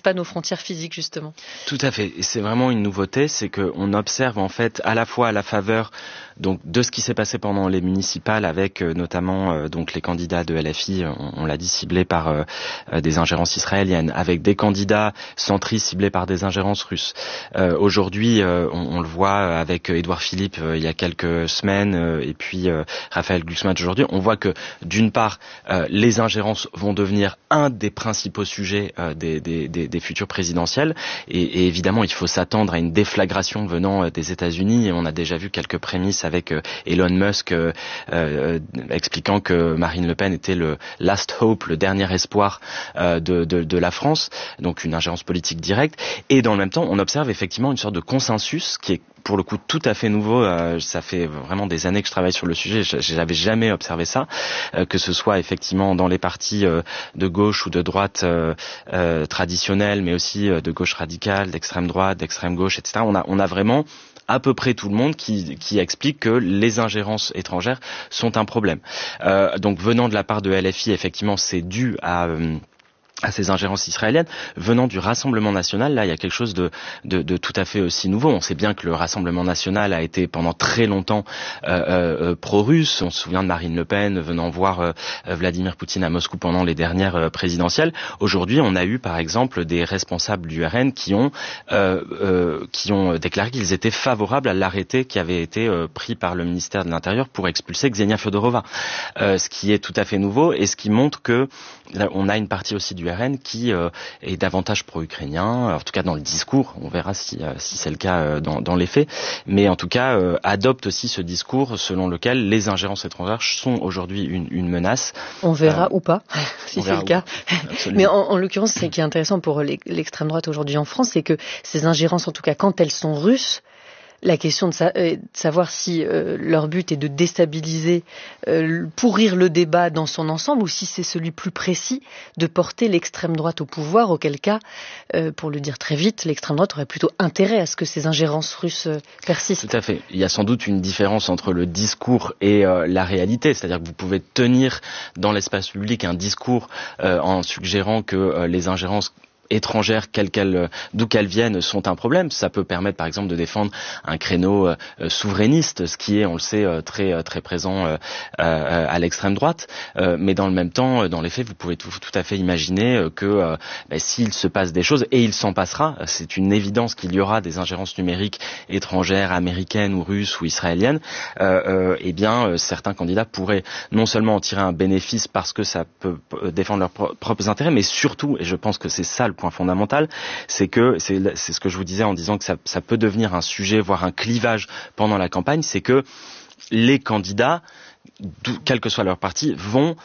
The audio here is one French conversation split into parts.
pas nos frontières physiques, justement. Tout à fait. Et c'est vraiment une nouveauté, c'est qu'on observe en fait à la fois à la faveur donc de ce qui s'est passé pendant les municipales avec notamment donc les candidats de LFI, on l'a dit, ciblés par des ingérences israéliennes, avec des candidats centristes ciblés par des ingérences russes. Aujourd'hui, on le voit avec Édouard Philippe il y a quelques semaines et puis Raphaël Glucksmann aujourd'hui, on voit que d'une part les ingérences vont devenir un des principaux sujets des futures présidentielles et évidemment il faut s'attendre à une déflagration venant des États-Unis et on a déjà vu quelques prémices avec Elon Musk expliquant que Marine Le Pen était le last hope, le dernier espoir de la France, donc une ingérence politique directe. Et dans le même temps, on observe effectivement une sorte de consensus qui est pour le coup tout à fait nouveau. Ça fait vraiment des années que je travaille sur le sujet. J'avais jamais observé ça, que ce soit effectivement dans les partis de gauche ou de droite traditionnels, mais aussi de gauche radicale, d'extrême droite, d'extrême gauche, etc. On a vraiment à peu près tout le monde qui explique que les ingérences étrangères sont un problème. Donc venant de la part de LFI, effectivement, c'est dû à ces ingérences israéliennes. Venant du Rassemblement national, là, il y a quelque chose de tout à fait aussi nouveau. On sait bien que le Rassemblement national a été pendant très longtemps pro-russe. On se souvient de Marine Le Pen venant voir Vladimir Poutine à Moscou pendant les dernières présidentielles. Aujourd'hui, on a eu, par exemple, des responsables du RN qui ont déclaré qu'ils étaient favorables à l'arrêté qui avait été pris par le ministère de l'Intérieur pour expulser Ksenia Fodorova. Ce qui est tout à fait nouveau et ce qui montre que on a une partie aussi du RN qui est davantage pro-ukrainien, en tout cas dans le discours, on verra si c'est le cas dans les faits, mais en tout cas adopte aussi ce discours selon lequel les ingérences étrangères sont aujourd'hui une menace. On verra ou pas, si c'est le cas. Mais en l'occurrence, ce qui est intéressant pour l'extrême droite aujourd'hui en France, c'est que ces ingérences, en tout cas quand elles sont russes, la question de savoir si leur but est de déstabiliser, pourrir le débat dans son ensemble, ou si c'est celui plus précis de porter l'extrême droite au pouvoir, auquel cas, pour le dire très vite, l'extrême droite aurait plutôt intérêt à ce que ces ingérences russes persistent. Tout à fait. Il y a sans doute une différence entre le discours et la réalité, c'est-à-dire que vous pouvez tenir dans l'espace public un discours en suggérant que les ingérences étrangères, d'où qu'elles viennent, sont un problème. Ça peut permettre, par exemple, de défendre un créneau souverainiste, ce qui est, on le sait, très très présent à l'extrême droite. Mais dans le même temps, dans les faits, vous pouvez tout à fait imaginer que s'il se passe des choses, et il s'en passera, c'est une évidence qu'il y aura des ingérences numériques étrangères, américaines ou russes ou israéliennes, certains candidats pourraient non seulement en tirer un bénéfice parce que ça peut défendre leurs propres intérêts, mais surtout, et je pense que c'est ça le point fondamental, c'est ce que je vous disais en disant que ça peut devenir un sujet, voire un clivage pendant la campagne, c'est que les candidats, quel que soit leur parti, vont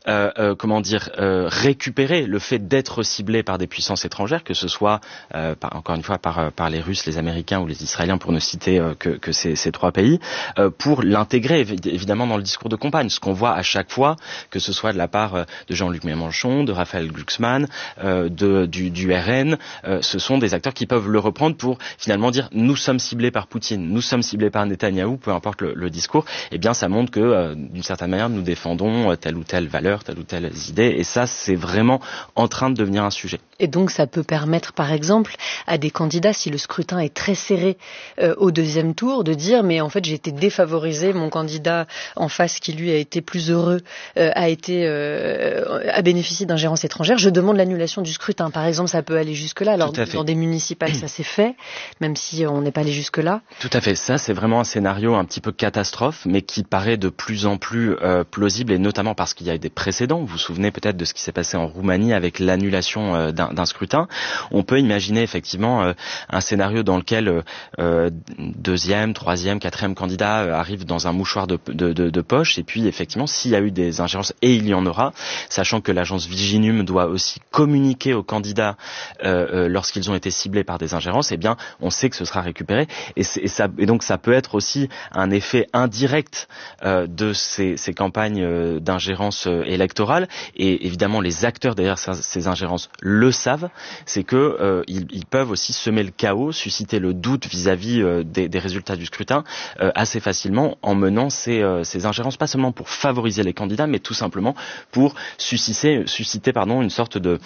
récupérer le fait d'être ciblés par des puissances étrangères, que ce soit encore une fois par les Russes, les Américains ou les Israéliens, pour ne citer que ces trois pays, pour l'intégrer évidemment dans le discours de campagne. Ce qu'on voit à chaque fois, que ce soit de la part de Jean-Luc Mélenchon, de Raphaël Glucksmann, du RN, ce sont des acteurs qui peuvent le reprendre pour finalement dire nous sommes ciblés par Poutine, nous sommes ciblés par Netanyahou, peu importe le discours. Eh bien, ça montre que d'une certaine manière nous défendons telle ou telle valeur, telle ou telle idée, et ça c'est vraiment en train de devenir un sujet. Et donc ça peut permettre par exemple à des candidats, si le scrutin est très serré au deuxième tour, de dire mais en fait j'ai été défavorisé, mon candidat en face qui lui a été plus heureux a bénéficié d'ingérence étrangère, je demande l'annulation du scrutin. Par exemple, ça peut aller jusque-là. Alors dans des municipales ça s'est fait, même si on n'est pas allé jusque-là. Tout à fait, ça c'est vraiment un scénario un petit peu catastrophe, mais qui paraît de plus en plus plausible, et notamment parce qu'il y a eu des précédents. Vous vous souvenez peut-être de ce qui s'est passé en Roumanie avec l'annulation d'un scrutin. On peut imaginer effectivement un scénario dans lequel deuxième, troisième, quatrième candidat arrive dans un mouchoir de poche, et puis effectivement s'il y a eu des ingérences, et il y en aura, sachant que l'agence Viginum doit aussi communiquer aux candidats lorsqu'ils ont été ciblés par des ingérences, eh bien on sait que ce sera récupéré, et donc ça peut être aussi un effet indirect de ces campagnes d'ingérence électorale, et évidemment les acteurs derrière ces ingérences le savent, c'est que ils peuvent aussi semer le chaos, susciter le doute vis-à-vis des résultats du scrutin assez facilement en menant ces ingérences, pas seulement pour favoriser les candidats, mais tout simplement pour susciter une sorte de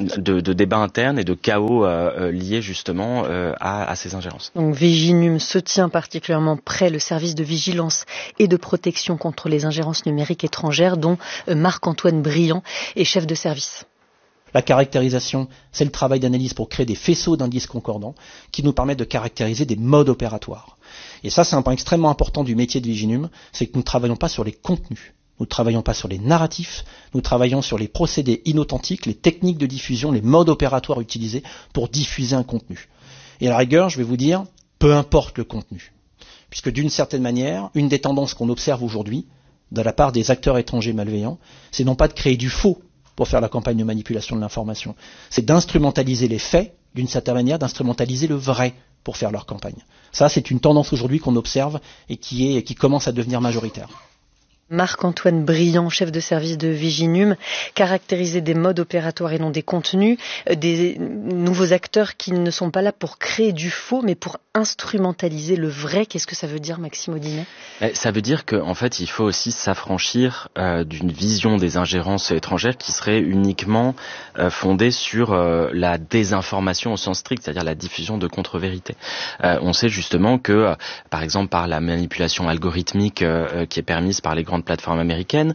débat interne et de chaos lié justement à ces ingérences. Donc Viginum se tient particulièrement près le service de vigilance et de protection contre les ingérences numériques étrangères, dont Marc-Antoine Briand est chef de service. La caractérisation, c'est le travail d'analyse pour créer des faisceaux d'indices concordants qui nous permettent de caractériser des modes opératoires. Et ça, c'est un point extrêmement important du métier de Viginum, c'est que nous ne travaillons pas sur les contenus, nous ne travaillons pas sur les narratifs, nous travaillons sur les procédés inauthentiques, les techniques de diffusion, les modes opératoires utilisés pour diffuser un contenu. Et à la rigueur, je vais vous dire, peu importe le contenu. Puisque d'une certaine manière, une des tendances qu'on observe aujourd'hui, de la part des acteurs étrangers malveillants, c'est non pas de créer du faux pour faire la campagne de manipulation de l'information, c'est d'instrumentaliser les faits, d'une certaine manière, d'instrumentaliser le vrai pour faire leur campagne. Ça, c'est une tendance aujourd'hui qu'on observe et qui commence à devenir majoritaire. Marc-Antoine Briand, chef de service de Viginum, caractériser des modes opératoires et non des contenus, des nouveaux acteurs qui ne sont pas là pour créer du faux, mais pour instrumentaliser le vrai. Qu'est-ce que ça veut dire, Maxime Audinet ? Ça veut dire qu'en fait, il faut aussi s'affranchir d'une vision des ingérences étrangères qui serait uniquement fondée sur la désinformation au sens strict, c'est-à-dire la diffusion de contre-vérités. On sait justement que, par exemple, par la manipulation algorithmique qui est permise par les grandes plateformes américaines,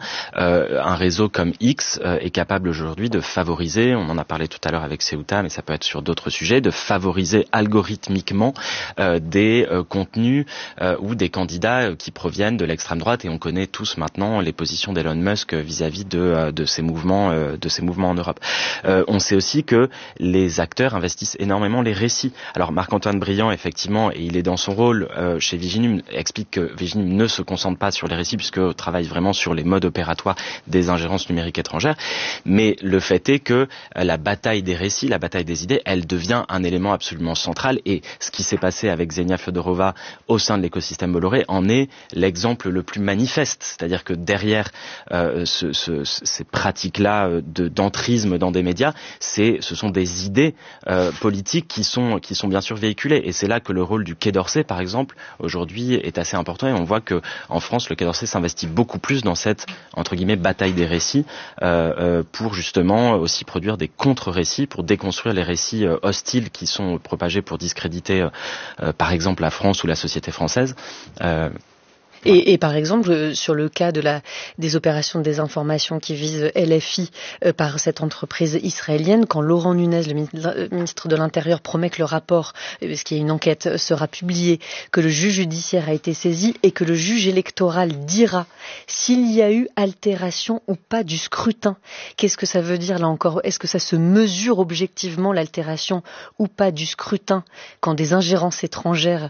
un réseau comme X est capable aujourd'hui de favoriser, on en a parlé tout à l'heure avec Ceuta, mais ça peut être sur d'autres sujets, de favoriser algorithmiquement des contenus ou des candidats qui proviennent de l'extrême droite, et on connaît tous maintenant les positions d'Elon Musk vis-à-vis de ces mouvements en Europe. On sait aussi que les acteurs investissent énormément les récits. Alors Marc-Antoine Briand, effectivement, et il est dans son rôle chez Viginum, explique que Viginum ne se concentre pas sur les récits puisque travaille vraiment sur les modes opératoires des ingérences numériques étrangères, mais le fait est que la bataille des récits, la bataille des idées, elle devient un élément absolument central, et ce qui s'est passé avec Xenia Fodorova au sein de l'écosystème Bolloré en est l'exemple le plus manifeste, c'est-à-dire que derrière ces pratiques-là d'entrisme dans des médias, ce sont des idées politiques qui sont bien sûr véhiculées, et c'est là que le rôle du Quai d'Orsay, par exemple, aujourd'hui est assez important, et on voit que en France, le Quai d'Orsay s'investit beaucoup plus dans cette, entre guillemets, bataille des récits pour justement aussi produire des contre-récits, pour déconstruire les récits hostiles qui sont propagés pour discréditer par exemple la France ou la société française. Et par exemple, sur le cas des opérations de désinformation qui visent LFI par cette entreprise israélienne, quand Laurent Nunez, le ministre de l'Intérieur, promet que le rapport, parce qu'il y a une enquête, sera publié, que le juge judiciaire a été saisi et que le juge électoral dira s'il y a eu altération ou pas du scrutin. Qu'est-ce que ça veut dire là encore ? Est-ce que ça se mesure objectivement, l'altération ou pas du scrutin, quand des ingérences étrangères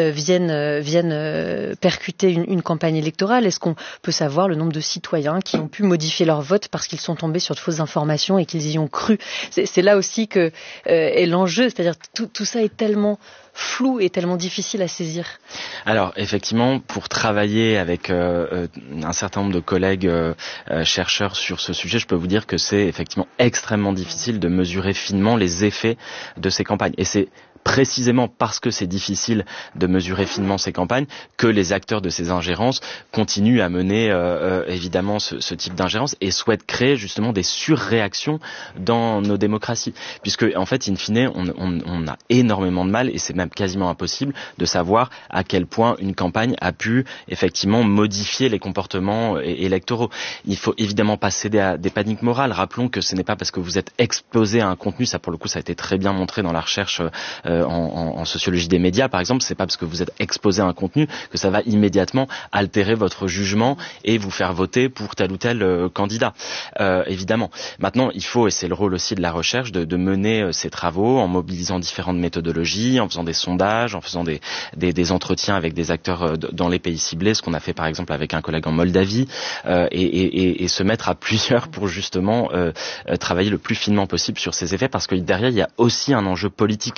viennent percuter une campagne électorale? Est-ce qu'on peut savoir le nombre de citoyens qui ont pu modifier leur vote parce qu'ils sont tombés sur de fausses informations et qu'ils y ont cru? C'est là aussi que est l'enjeu, c'est-à-dire tout ça est tellement flou et tellement difficile à saisir. Alors effectivement, pour travailler avec un certain nombre de collègues chercheurs sur ce sujet, je peux vous dire que c'est effectivement extrêmement difficile de mesurer finement les effets de ces campagnes, et c'est précisément parce que c'est difficile de mesurer finement ces campagnes que les acteurs de ces ingérences continuent à mener évidemment ce type d'ingérence et souhaitent créer justement des surréactions dans nos démocraties, puisque en fait in fine on a énormément de mal, et c'est même quasiment impossible de savoir à quel point une campagne a pu effectivement modifier les comportements électoraux. Il faut évidemment pas céder à des paniques morales. Rappelons que ce n'est pas parce que vous êtes exposé à un contenu, ça pour le coup ça a été très bien montré dans la recherche en sociologie des médias par exemple, c'est pas parce que vous êtes exposé à un contenu que ça va immédiatement altérer votre jugement et vous faire voter pour tel ou tel candidat. Évidemment. Maintenant, il faut, et c'est le rôle aussi de la recherche, de mener ces travaux en mobilisant différentes méthodologies, en faisant des sondages, en faisant des entretiens avec des acteurs dans les pays ciblés, ce qu'on a fait par exemple avec un collègue en Moldavie, et se mettre à plusieurs pour justement travailler le plus finement possible sur ces effets, parce que derrière il y a aussi un enjeu politique et social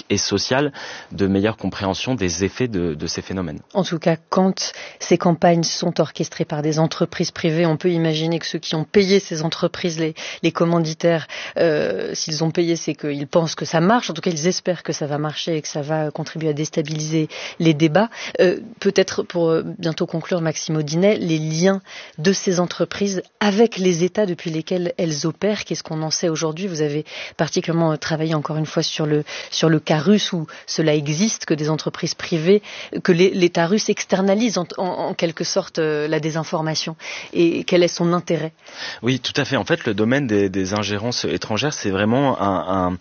sociale, de meilleure compréhension des effets de ces phénomènes. En tout cas, quand ces campagnes sont orchestrées par des entreprises privées, on peut imaginer que ceux qui ont payé ces entreprises, les commanditaires, s'ils ont payé, c'est qu'ils pensent que ça marche. En tout cas, ils espèrent que ça va marcher et que ça va contribuer à déstabiliser les débats. Peut-être pour bientôt conclure, Maxime Audinet, les liens de ces entreprises avec les États depuis lesquels elles opèrent. Qu'est-ce qu'on en sait aujourd'hui? Vous avez particulièrement travaillé encore une fois sur le cas russe où cela existe, que des entreprises privées, que l'État russe externalise en quelque sorte la désinformation. Et quel est son intérêt? Oui, tout à fait. En fait, le domaine des ingérences étrangères, c'est vraiment un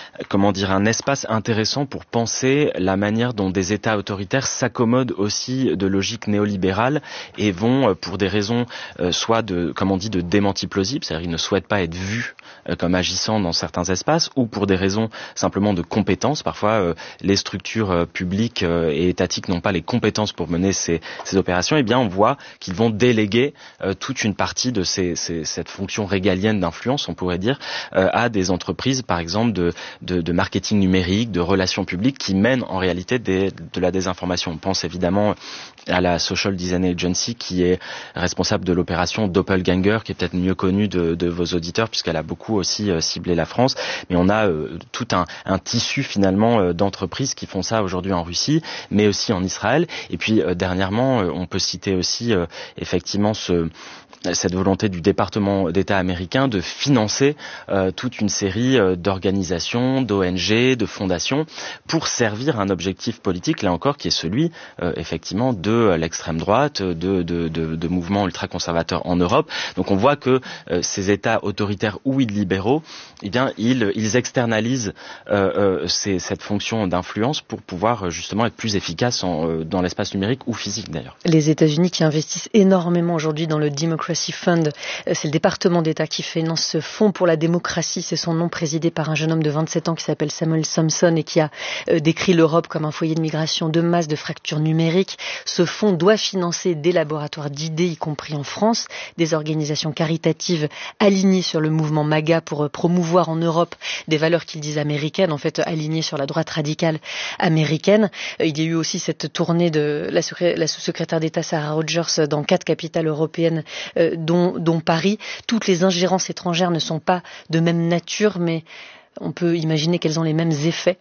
espace intéressant pour penser la manière dont des États autoritaires s'accommodent aussi de logiques néolibérales et vont, pour des raisons soit de démenti plausible, c'est-à-dire ils ne souhaitent pas être vus comme agissant dans certains espaces, ou pour des raisons simplement de compétences. Parfois, les structures publiques et étatiques n'ont pas les compétences pour mener ces opérations. Eh bien, on voit qu'ils vont déléguer toute une partie de cette fonction régalienne d'influence, on pourrait dire, à des entreprises, par exemple, de marketing numérique, de relations publiques, qui mènent en réalité de la désinformation. On pense évidemment à la Social Design Agency, qui est responsable de l'opération Doppelganger, qui est peut-être mieux connue de vos auditeurs, puisqu'elle a beaucoup aussi ciblé la France. Mais on a tout un tissu finalement d'entreprises qui font ça aujourd'hui en Russie, mais aussi en Israël. Et puis dernièrement, on peut citer aussi effectivement cette volonté du département d'État américain de financer toute une série d'organisations, d'ONG, de fondations pour servir un objectif politique, là encore, qui est celui effectivement de l'extrême droite, de mouvements ultra-conservateurs en Europe. Donc on voit que ces États autoritaires ou illibéraux, eh bien, ils externalisent cette fonction d'influence pour pouvoir justement être plus efficaces dans l'espace numérique ou physique d'ailleurs. Les États-Unis qui investissent énormément aujourd'hui dans le Democracy Fund, c'est le département d'État qui finance ce fonds pour la démocratie, c'est son nom, présidé par un jeune homme de 27 ans qui s'appelle Samuel Thompson et qui a décrit l'Europe comme un foyer de migration de masse, de fractures numériques. Ce fonds doit financer des laboratoires d'idées, y compris en France, des organisations caritatives alignées sur le mouvement MAGA pour promouvoir en Europe des valeurs qu'ils disent américaines, en fait alignées sur la droite radicale américaine. Il y a eu aussi cette tournée de la sous-secrétaire d'État Sarah Rogers dans 4 capitales européennes, dont Paris. Toutes les ingérences étrangères ne sont pas de même nature, mais on peut imaginer qu'elles ont les mêmes effets.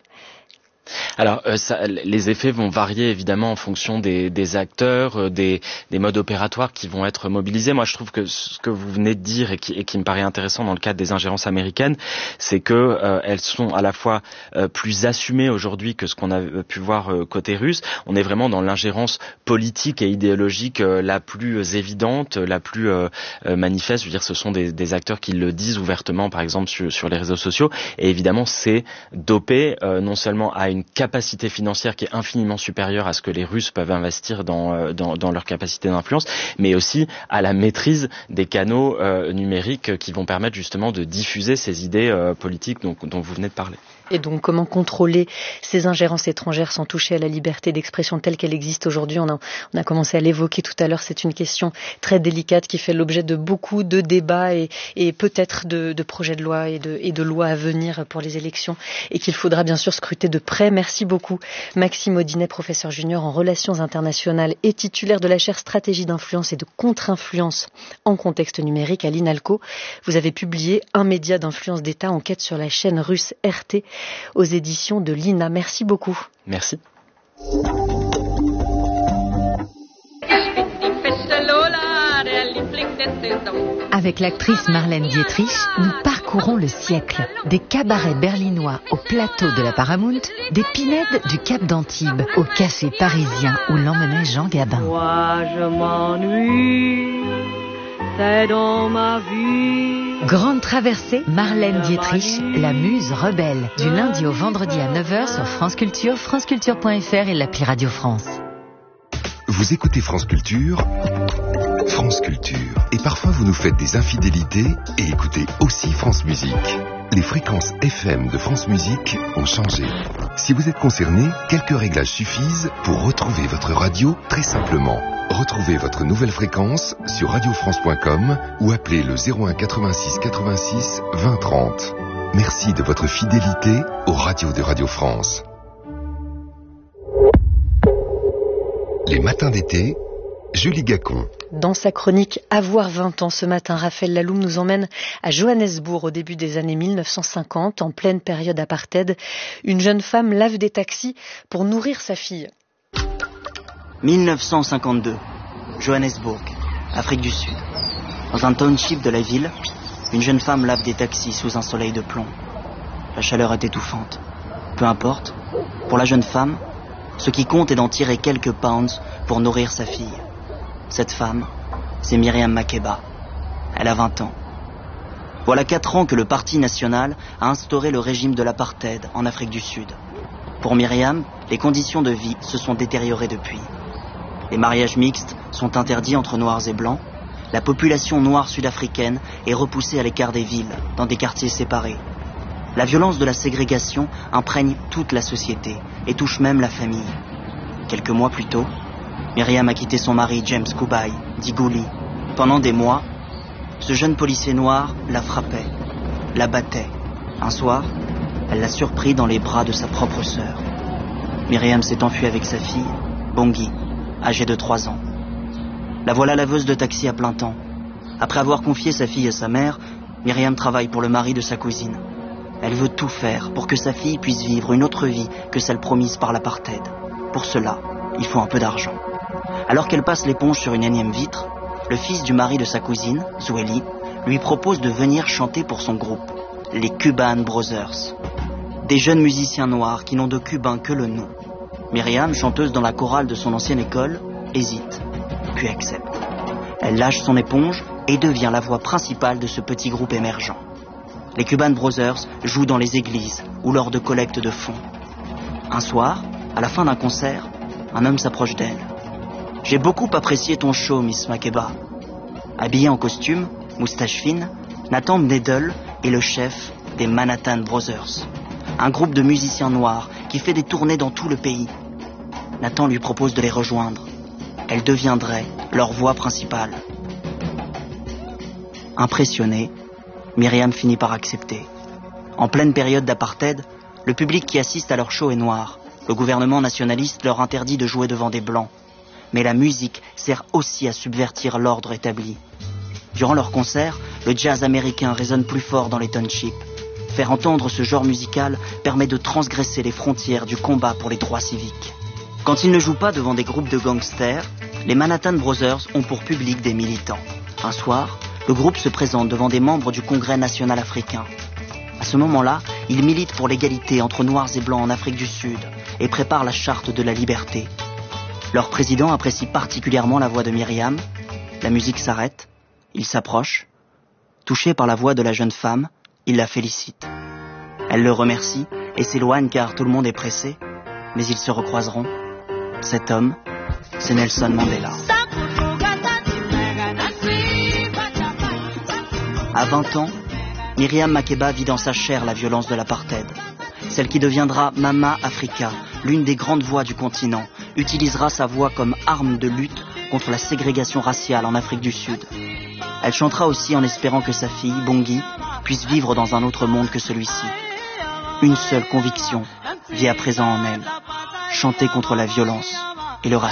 Alors, les effets vont varier évidemment en fonction des acteurs, des modes opératoires qui vont être mobilisés. Moi, je trouve que ce que vous venez de dire et qui me paraît intéressant dans le cadre des ingérences américaines, c'est que elles sont à la fois plus assumées aujourd'hui que ce qu'on a pu voir côté russe. On est vraiment dans l'ingérence politique et idéologique la plus évidente, la plus manifeste. Je veux dire, ce sont des acteurs qui le disent ouvertement, par exemple sur les réseaux sociaux. Et évidemment, c'est dopé non seulement à une capacité financière qui est infiniment supérieure à ce que les Russes peuvent investir dans leur capacité d'influence, mais aussi à la maîtrise des canaux numériques qui vont permettre justement de diffuser ces idées politiques dont vous venez de parler. Et donc, comment contrôler ces ingérences étrangères sans toucher à la liberté d'expression telle qu'elle existe aujourd'hui? On a commencé à l'évoquer tout à l'heure. C'est une question très délicate qui fait l'objet de beaucoup de débats et peut-être de projets de loi et de lois à venir pour les élections, et qu'il faudra bien sûr scruter de près. Merci beaucoup, Maxime Audinet, professeur junior en relations internationales et titulaire de la chaire stratégie d'influence et de contre-influence en contexte numérique à l'INALCO. Vous avez publié Un média d'influence d'État, enquête sur la chaîne russe RT, aux éditions de l'INA. Merci beaucoup. Merci. Avec l'actrice Marlène Dietrich, nous parcourons le siècle. Des cabarets berlinois au plateau de la Paramount, des pinèdes du Cap d'Antibes au café parisien où l'emmenait Jean Gabin. Moi je m'ennuie, c'est dans ma vie. Grande traversée, Marlène Dietrich, la muse rebelle. Du lundi au vendredi à 9h sur France Culture, franceculture.fr et l'appli Radio France. Vous écoutez France Culture, France Culture. Et parfois vous nous faites des infidélités et écoutez aussi France Musique. Les fréquences FM de France Musique ont changé. Si vous êtes concerné, quelques réglages suffisent pour retrouver votre radio très simplement. Retrouvez votre nouvelle fréquence sur radiofrance.com ou appelez le 01 86 86 20 30. Merci de votre fidélité aux radios de Radio France. Les matins d'été, Julie Gacon. Dans sa chronique « Avoir 20 ans » ce matin, Raphaël Laloum nous emmène à Johannesburg au début des années 1950, en pleine période apartheid. Une jeune femme lave des taxis pour nourrir sa fille. 1952, Johannesburg, Afrique du Sud. Dans un township de la ville, une jeune femme lave des taxis sous un soleil de plomb. La chaleur est étouffante. Peu importe, pour la jeune femme, ce qui compte est d'en tirer quelques pounds pour nourrir sa fille. Cette femme, c'est Miriam Makeba. Elle a 20 ans. Voilà 4 ans que le Parti national a instauré le régime de l'apartheid en Afrique du Sud. Pour Miriam, les conditions de vie se sont détériorées depuis. Les mariages mixtes sont interdits entre noirs et blancs. La population noire sud-africaine est repoussée à l'écart des villes, dans des quartiers séparés. La violence de la ségrégation imprègne toute la société et touche même la famille. Quelques mois plus tôt, Miriam a quitté son mari James Kubai, dit Gouli. Pendant des mois, ce jeune policier noir la frappait, la battait. Un soir, elle l'a surpris dans les bras de sa propre sœur. Miriam s'est enfuie avec sa fille, Bongi, âgée de 3 ans. La voilà laveuse de taxi à plein temps. Après avoir confié sa fille à sa mère, Miriam travaille pour le mari de sa cousine. Elle veut tout faire pour que sa fille puisse vivre une autre vie que celle promise par l'apartheid. Pour cela, il faut un peu d'argent. Alors qu'elle passe l'éponge sur une énième vitre, le fils du mari de sa cousine, Zweli, lui propose de venir chanter pour son groupe, les Cuban Brothers. Des jeunes musiciens noirs qui n'ont de cubain que le nom. Myriam, chanteuse dans la chorale de son ancienne école, hésite, puis accepte. Elle lâche son éponge et devient la voix principale de ce petit groupe émergent. Les Cuban Brothers jouent dans les églises ou lors de collectes de fonds. Un soir, à la fin d'un concert, un homme s'approche d'elle. « J'ai beaucoup apprécié ton show, Miss Makeba. » Habillé en costume, moustache fine, Nathan Mnedel est le chef des Manhattan Brothers, un groupe de musiciens noirs qui fait des tournées dans tout le pays. Nathan lui propose de les rejoindre. Elle deviendrait leur voix principale. Impressionnée, Myriam finit par accepter. En pleine période d'apartheid, le public qui assiste à leur show est noir. Le gouvernement nationaliste leur interdit de jouer devant des blancs. Mais la musique sert aussi à subvertir l'ordre établi. Durant leurs concerts, le jazz américain résonne plus fort dans les townships. Faire entendre ce genre musical permet de transgresser les frontières du combat pour les droits civiques. Quand ils ne jouent pas devant des groupes de gangsters, les Manhattan Brothers ont pour public des militants. Un soir, le groupe se présente devant des membres du Congrès national africain. À ce moment-là, ils militent pour l'égalité entre noirs et blancs en Afrique du Sud et préparent la charte de la liberté. Leur président apprécie particulièrement la voix de Myriam. La musique s'arrête, il s'approche. Touché par la voix de la jeune femme, il la félicite. Elle le remercie et s'éloigne car tout le monde est pressé, mais ils se recroiseront. Cet homme, c'est Nelson Mandela. À 20 ans, Miriam Makeba vit dans sa chair la violence de l'apartheid. Celle qui deviendra Mama Africa, l'une des grandes voix du continent, utilisera sa voix comme arme de lutte contre la ségrégation raciale en Afrique du Sud. Elle chantera aussi en espérant que sa fille, Bongi, puisse vivre dans un autre monde que celui-ci. Une seule conviction vit à présent en elle, chanter contre la violence et le racisme.